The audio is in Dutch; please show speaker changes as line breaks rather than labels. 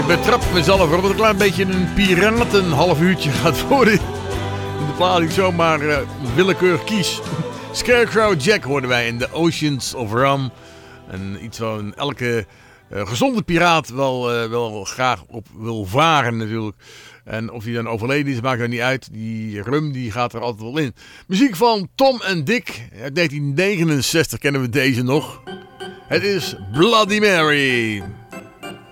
betrap mezelf dat het een klein beetje een piraten half uurtje gaat worden. In de plaat die ik zomaar willekeurig kies. Scarecrow Jack hoorden wij in The Oceans of Rum. En iets van elke gezonde piraat wel graag op wil varen natuurlijk. En of hij dan overleden is, maakt er niet uit. Die rum die gaat er altijd wel in. Muziek van Tom en Dick. Uit 1969 kennen we deze nog. Het is Bloody Mary.